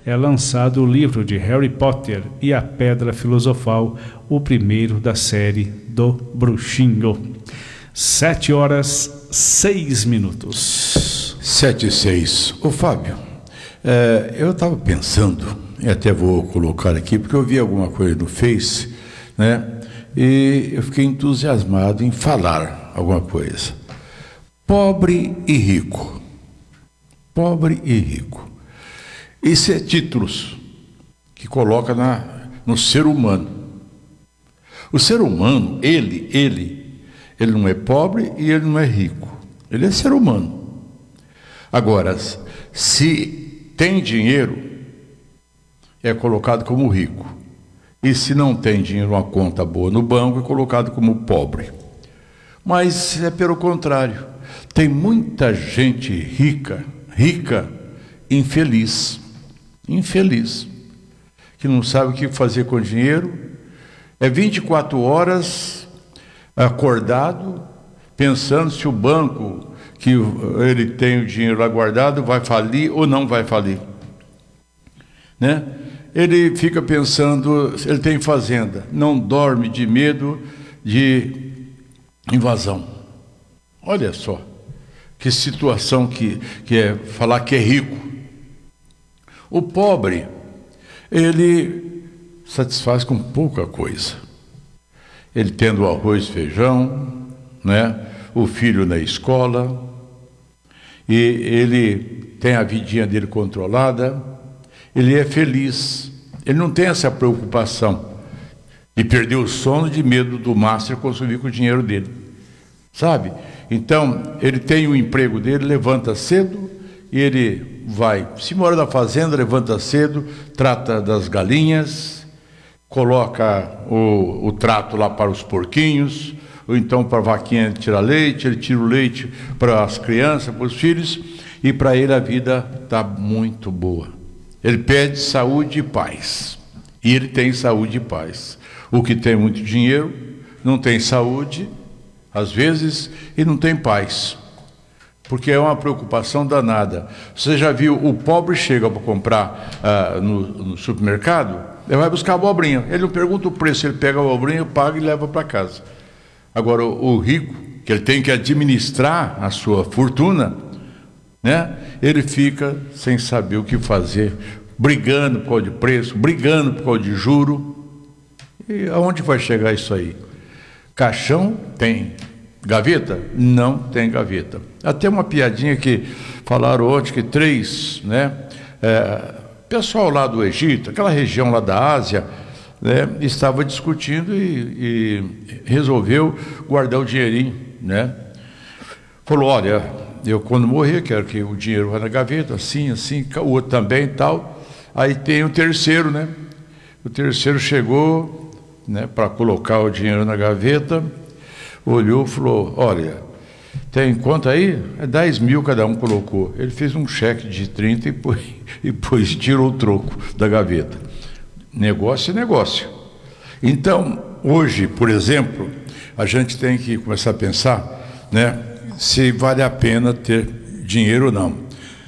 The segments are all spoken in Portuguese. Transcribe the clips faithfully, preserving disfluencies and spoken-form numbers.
é lançado o livro de Harry Potter e a Pedra Filosofal, o primeiro da série do Bruxinho. Sete horas, seis minutos. Sete e seis. Ô Fábio, é, eu estava pensando, e até vou colocar aqui, porque eu vi alguma coisa no Face, né? E eu fiquei entusiasmado em falar alguma coisa. Pobre e rico. Pobre e rico. Isso é títulos que coloca na, no ser humano. O ser humano, ele, ele, ele não é pobre e ele não é rico. Ele é ser humano. Agora, se tem dinheiro, é colocado como rico. E se não tem dinheiro, uma conta boa no banco, é colocado como pobre. Mas é pelo contrário. Tem muita gente rica, rica, infeliz. Infeliz. Que não sabe o que fazer com o dinheiro. É vinte e quatro horas acordado, pensando se o banco que ele tem o dinheiro lá guardado vai falir ou não vai falir. Né? Ele fica pensando, ele tem fazenda, não dorme de medo de invasão. Olha só, que situação que, que é falar que é rico. O pobre, ele satisfaz com pouca coisa. Ele tendo arroz e feijão, né? O filho na escola, e ele tem a vidinha dele controlada, ele é feliz, ele não tem essa preocupação de perder o sono de medo do master consumir com o dinheiro dele, sabe? Então, ele tem o emprego dele, levanta cedo e ele vai, se mora na fazenda, levanta cedo, trata das galinhas, coloca o, o trato lá para os porquinhos, ou então para a vaquinha tirar leite, ele tira o leite para as crianças, para os filhos, e para ele a vida está muito boa. Ele pede saúde e paz. E ele tem saúde e paz. O que tem muito dinheiro não tem saúde, às vezes, e não tem paz. Porque é uma preocupação danada. Você já viu, o pobre chega para comprar ah, no, no supermercado, ele vai buscar a abobrinha. Ele não pergunta o preço, ele pega a abobrinha, paga e leva para casa. Agora, o, o rico, que ele tem que administrar a sua fortuna, né? Ele fica sem saber o que fazer, brigando por causa de preço, brigando por causa de juro. E aonde vai chegar isso aí? Caixão tem. Gaveta? Não tem gaveta. Até uma piadinha que falaram ontem que três, né? É, pessoal lá do Egito, aquela região lá da Ásia, né, estava discutindo e, e resolveu guardar o dinheirinho, né? Falou, olha, eu quando morrer quero que o dinheiro vá na gaveta, assim, assim, o outro também e tal. Aí tem o terceiro, né? O terceiro chegou, né, para colocar o dinheiro na gaveta, olhou e falou, olha, tem conta aí? É dez mil cada um colocou. Ele fez um cheque de trinta e depois, e depois tirou o troco da gaveta. Negócio é negócio. Então, hoje, por exemplo, a gente tem que começar a pensar, né, se vale a pena ter dinheiro ou não.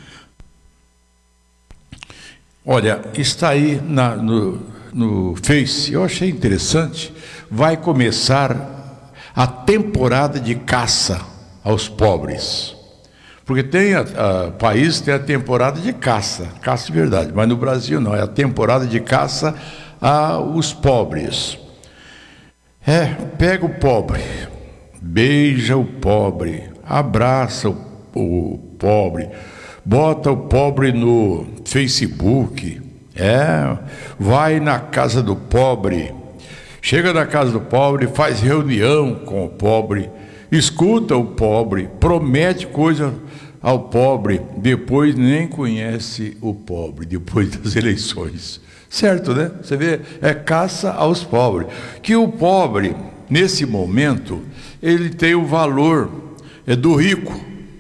Olha, está aí na, no, no Face, eu achei interessante, vai começar a temporada de caça aos pobres. Porque tem a, a país tem a temporada de caça, caça de verdade, mas no Brasil não, é a temporada de caça aos pobres. É, pega o pobre, beija o pobre, abraça o, o pobre, bota o pobre no Facebook, é, vai na casa do pobre, chega na casa do pobre, faz reunião com o pobre, escuta o pobre, promete coisa ao pobre, depois nem conhece o pobre, depois das eleições. Certo, né? Você vê, é caça aos pobres. Que o pobre, nesse momento, ele tem o valor é do rico.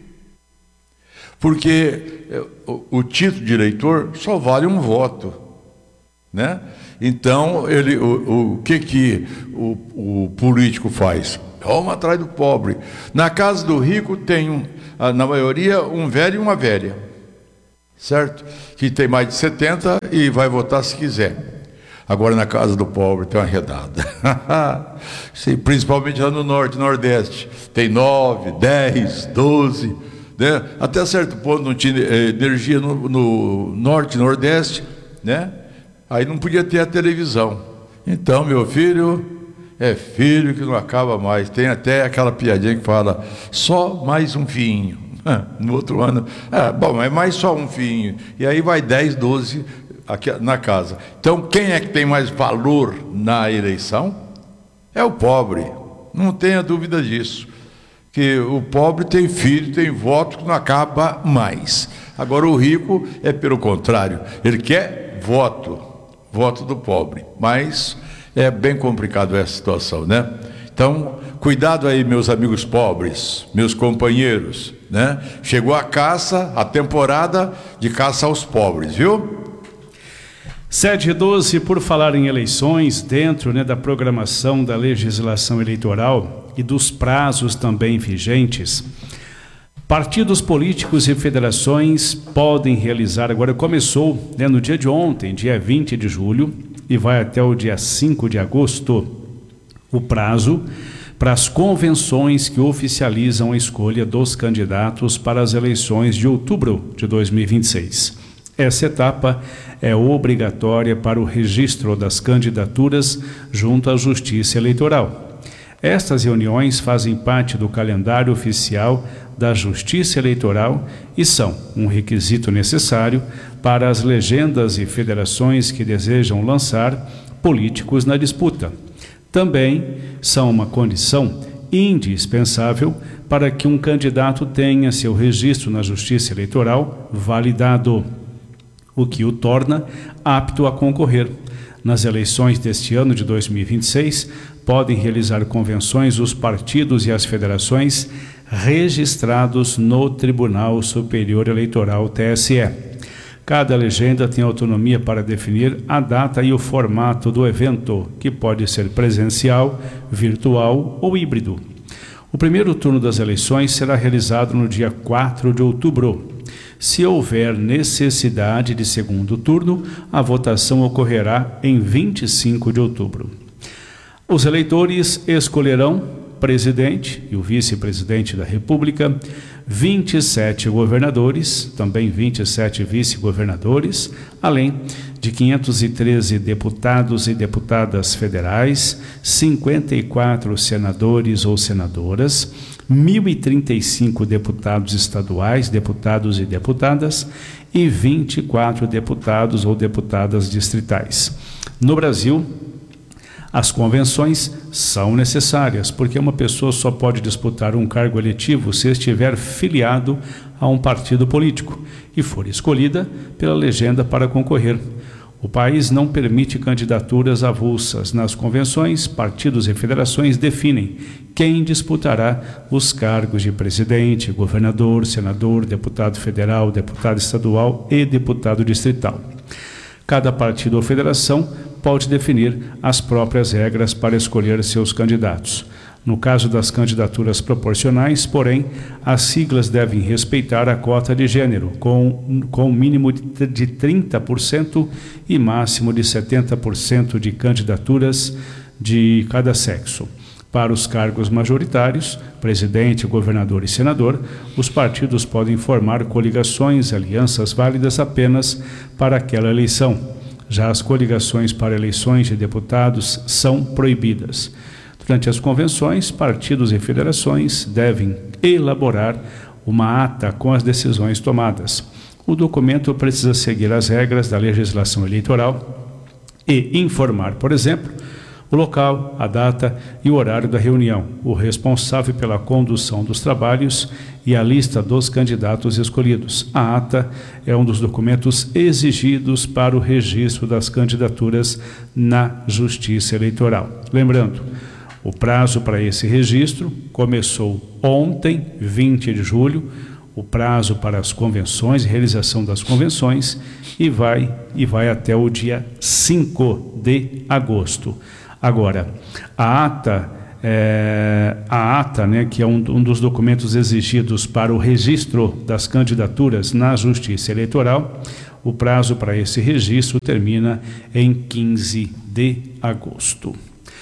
Porque o, o título de eleitor só vale um voto, né? Então, ele, o, o que, que o, o político faz? Vamos atrás do pobre. Na casa do rico tem, um, na maioria, um velho e uma velha. certo? Que tem mais de setenta e vai votar se quiser. Agora na casa do pobre tem uma redada. Sim, principalmente lá no norte, nordeste. Tem nove, dez, doze, né? Até certo ponto não tinha energia no, no norte, nordeste, né? Aí não podia ter a televisão. Então, meu filho, é filho que não acaba mais. Tem até aquela piadinha que fala, só mais um fiinho. No outro ano, ah, bom, é mais só um fiinho. E aí vai dez, doze aqui na casa. Então, quem é que tem mais valor na eleição? É o pobre. Não tenha dúvida disso. Que o pobre tem filho, tem voto que não acaba mais. Agora, o rico é pelo contrário. Ele quer voto. Voto do pobre. Mas é bem complicado essa situação, né? Então, cuidado aí, meus amigos pobres, meus companheiros, né? Chegou a caça, a temporada de caça aos pobres, viu? sete e doze, por falar em eleições, dentro, né, da programação da legislação eleitoral e dos prazos também vigentes, partidos políticos e federações podem realizar, agora começou, né, no dia de ontem, dia vinte de julho, e vai até o dia cinco de agosto, o prazo para as convenções que oficializam a escolha dos candidatos para as eleições de outubro de dois mil e vinte e seis. Essa etapa é obrigatória para o registro das candidaturas junto à Justiça Eleitoral. Estas reuniões fazem parte do calendário oficial da Justiça Eleitoral e são um requisito necessário para as legendas e federações que desejam lançar políticos na disputa. Também são uma condição indispensável para que um candidato tenha seu registro na Justiça Eleitoral validado, o que o torna apto a concorrer. Nas eleições deste ano de dois mil e vinte e seis, podem realizar convenções os partidos e as federações registrados no Tribunal Superior Eleitoral, T S E. Cada legenda tem autonomia para definir a data e o formato do evento, que pode ser presencial, virtual ou híbrido. O primeiro turno das eleições será realizado no dia quatro de outubro. Se houver necessidade de segundo turno, a votação ocorrerá em vinte e cinco de outubro. Os eleitores escolherão presidente e o vice-presidente da República, vinte e sete governadores, também vinte e sete vice-governadores, além de quinhentos e treze deputados e deputadas federais, cinquenta e quatro senadores ou senadoras, mil e trinta e cinco deputados estaduais, deputados e deputadas, e vinte e quatro deputados ou deputadas distritais. No Brasil, as convenções são necessárias, porque uma pessoa só pode disputar um cargo eletivo se estiver filiado a um partido político e for escolhida pela legenda para concorrer. O país não permite candidaturas avulsas. Nas convenções, partidos e federações definem quem disputará os cargos de presidente, governador, senador, deputado federal, deputado estadual e deputado distrital. Cada partido ou federação pode definir as próprias regras para escolher seus candidatos. No caso das candidaturas proporcionais, porém, as siglas devem respeitar a cota de gênero, com, com mínimo de trinta por cento e máximo de setenta por cento de candidaturas de cada sexo. Para os cargos majoritários, presidente, governador e senador, os partidos podem formar coligações, alianças válidas apenas para aquela eleição. Já as coligações para eleições de deputados são proibidas. Durante as convenções, partidos e federações devem elaborar uma ata com as decisões tomadas. O documento precisa seguir as regras da legislação eleitoral e informar, por exemplo, o local, a data e o horário da reunião, o responsável pela condução dos trabalhos e a lista dos candidatos escolhidos. A ata é um dos documentos exigidos para o registro das candidaturas na Justiça Eleitoral. Lembrando, o prazo para esse registro começou ontem, vinte de julho, o prazo para as convenções, realização das convenções, e vai, e vai até o dia cinco de agosto. Agora, a ata É, a ata, né, que é um, um dos documentos exigidos para o registro das candidaturas na Justiça Eleitoral. O prazo para esse registro termina em quinze de agosto.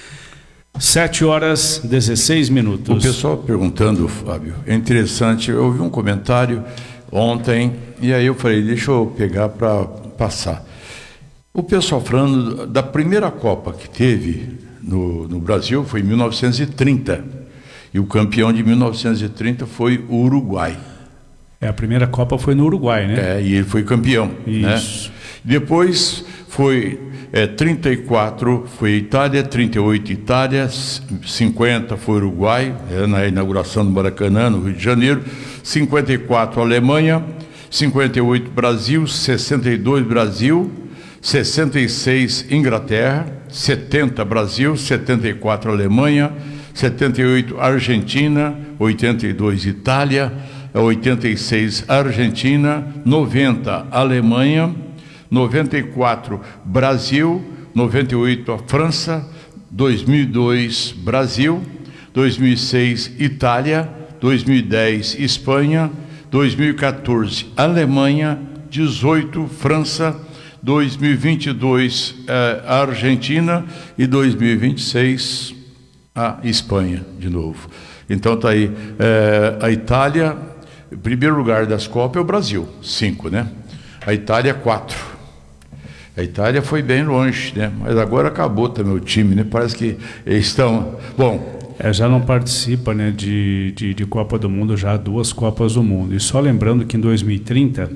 sete horas e dezesseis minutos. O pessoal perguntando, Fábio, é interessante, eu ouvi um comentário ontem, e aí eu falei, deixa eu pegar para passar. O pessoal falando da primeira Copa que teve no, no Brasil, foi em mil novecentos e trinta, e o campeão de mil novecentos e trinta foi o Uruguai. É, a primeira Copa foi no Uruguai, né? É, e ele foi campeão. Isso. Né? Depois foi é, trinta e quatro, foi Itália, trinta e oito Itália, cinquenta foi Uruguai, é, na inauguração do Maracanã, no Rio de Janeiro, cinquenta e quatro Alemanha, cinquenta e oito Brasil, sessenta e dois Brasil, sessenta e seis Inglaterra, setenta Brasil, setenta e quatro Alemanha, setenta e oito Argentina, oitenta e dois Itália, oitenta e seis Argentina, noventa Alemanha, noventa e quatro Brasil, noventa e oito a França, dois mil e dois Brasil, dois mil e seis Itália, dois mil e dez Espanha, dois mil e quatorze Alemanha, dezoito França, dois mil e vinte e dois eh, a Argentina e dois mil e vinte e seis a Espanha de novo. Então está aí eh, a Itália, em primeiro lugar das Copas é o Brasil, cinco, né? A Itália, quatro. A Itália foi bem longe, né? Mas agora acabou também o time, né? Parece que eles estão... Bom... É, já não participa, né, de, de, de Copa do Mundo, já há duas Copas do Mundo. E só lembrando que em dois mil e trinta...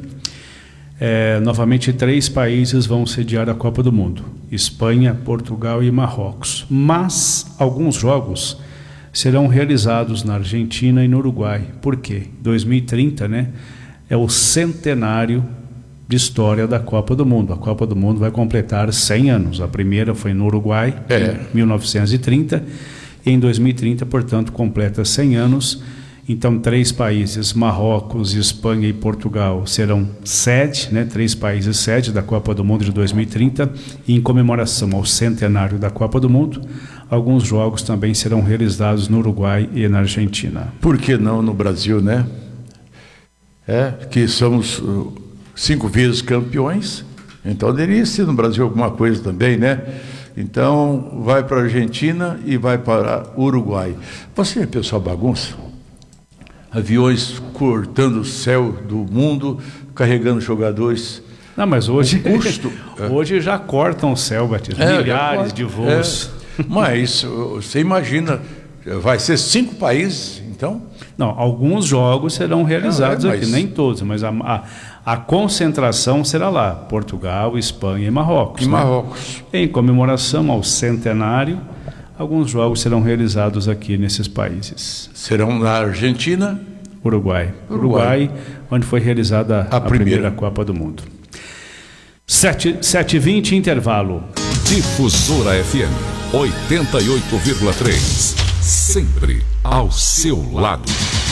É, novamente três países vão sediar a Copa do Mundo: Espanha, Portugal e Marrocos. Mas alguns jogos serão realizados na Argentina e no Uruguai. Por quê? dois mil e trinta, né, é o centenário de história da Copa do Mundo. A Copa do Mundo vai completar cem anos. A primeira foi no Uruguai, é. em mil novecentos e trinta, e em dois mil e trinta, portanto, completa cem anos. Então, três países, Marrocos, Espanha e Portugal, serão sede, né, três países sede da Copa do Mundo de dois mil e trinta, e em comemoração ao centenário da Copa do Mundo, alguns jogos também serão realizados no Uruguai e na Argentina. Por que não no Brasil, né? É, que somos uh, cinco vezes campeões, então deveria ser no Brasil alguma coisa também, né? Então, vai para a Argentina e vai para o Uruguai. Você, pessoal, bagunça? Aviões cortando o céu do mundo, carregando jogadores. Não, mas hoje, custo, hoje já cortam o céu, Batista, é, milhares de voos. É, mas você imagina, vai ser cinco países, então? Não, alguns jogos serão realizados Não, é, mas... aqui, nem todos, mas a, a, a concentração será lá, Portugal, Espanha e Marrocos. E né? Marrocos. Em comemoração ao centenário, alguns jogos serão realizados aqui nesses países. Serão na Argentina? Uruguai. Uruguai, Uruguai onde foi realizada a, a primeira. primeira Copa do Mundo. sete e vinte, intervalo. Difusora F M, oitenta e oito vírgula três. Sempre ao seu lado.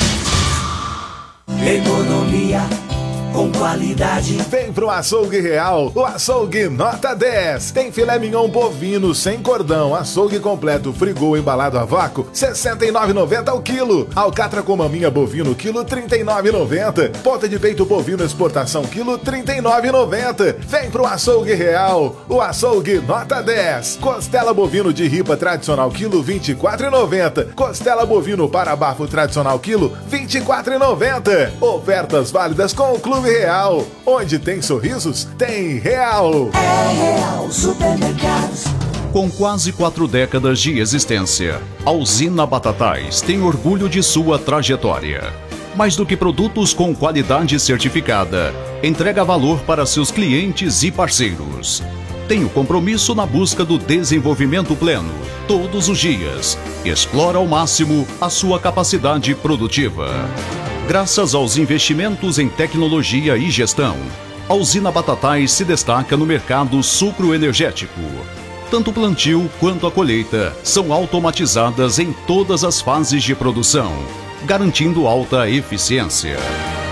Economia com qualidade. Vem pro Açougue Real, o Açougue Nota dez. Tem filé mignon bovino sem cordão, açougue completo, frigô embalado a vácuo, sessenta e nove reais e noventa centavos ao quilo. Alcatra com maminha bovino, quilo, trinta e nove reais e noventa centavos. Ponta de peito bovino exportação, quilo, trinta e nove reais e noventa centavos. Vem pro Açougue Real, o Açougue Nota dez. Costela bovino de ripa tradicional, quilo, vinte e quatro reais e noventa centavos. Costela bovino para bafo tradicional, quilo, vinte e quatro reais e noventa centavos. Ofertas válidas com o Clube Real. Onde tem sorrisos, tem Real. É Real Supermercados. Com quase quatro décadas de existência, a usina Batatais tem orgulho de sua trajetória. Mais do que produtos com qualidade certificada, entrega valor para seus clientes e parceiros. Tem o compromisso na busca do desenvolvimento pleno, todos os dias. Explora ao máximo a sua capacidade produtiva. Graças aos investimentos em tecnologia e gestão, a usina Batatais se destaca no mercado sucroenergético. Tanto o plantio quanto a colheita são automatizadas em todas as fases de produção, garantindo alta eficiência.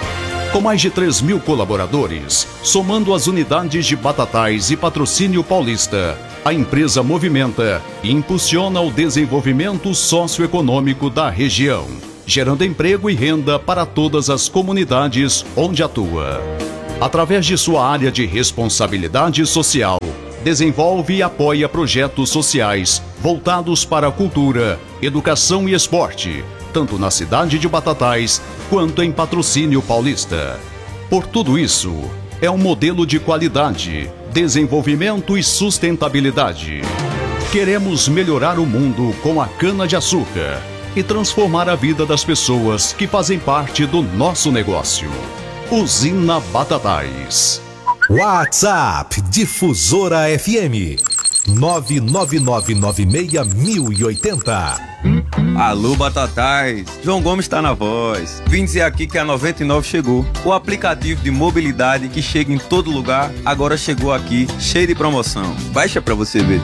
Com mais de três mil colaboradores, somando as unidades de Batatais e Patrocínio Paulista, a empresa movimenta e impulsiona o desenvolvimento socioeconômico da região, gerando emprego e renda para todas as comunidades onde atua. Através de sua área de responsabilidade social, desenvolve e apoia projetos sociais voltados para a cultura, educação e esporte, tanto na cidade de Batatais quanto em Patrocínio Paulista. Por tudo isso, é um modelo de qualidade, desenvolvimento e sustentabilidade. Queremos melhorar o mundo com a cana-de-açúcar e transformar a vida das pessoas que fazem parte do nosso negócio. Usina Batatais. WhatsApp Difusora F M nove nove nove nove seis zero oito zero. Alô Batatais, João Gomes está na voz. Vim dizer aqui que a noventa e nove chegou. O aplicativo de mobilidade que chega em todo lugar, agora chegou aqui, cheio de promoção. Baixa pra você ver.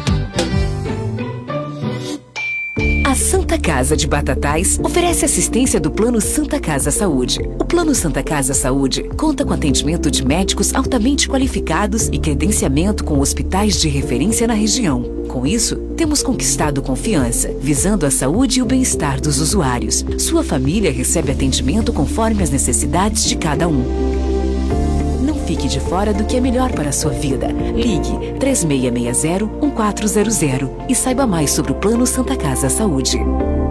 A Santa Casa de Batatais oferece assistência do Plano Santa Casa Saúde. O Plano Santa Casa Saúde conta com atendimento de médicos altamente qualificados e credenciamento com hospitais de referência na região. Com isso, temos conquistado confiança, visando a saúde e o bem-estar dos usuários. Sua família recebe atendimento conforme as necessidades de cada um. Não fique de fora do que é melhor para a sua vida. Ligue três seis seis zero, um quatro zero zero e saiba mais sobre o Plano Santa Casa Saúde.